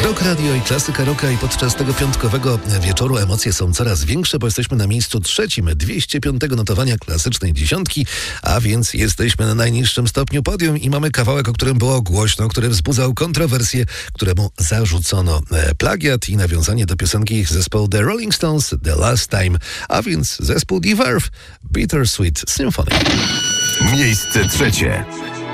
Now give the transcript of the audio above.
Rock Radio i klasyka rocka i podczas tego piątkowego wieczoru emocje są coraz większe, bo jesteśmy na miejscu 3, 205 notowania klasycznej dziesiątki, a więc jesteśmy na najniższym stopniu podium i mamy kawałek, o którym było głośno, który wzbudzał kontrowersje, któremu zarzucono plagiat i nawiązanie do piosenki zespołu The Rolling Stones The Last Time, a więc zespół The Verve Bittersweet Symphony. Miejsce trzecie.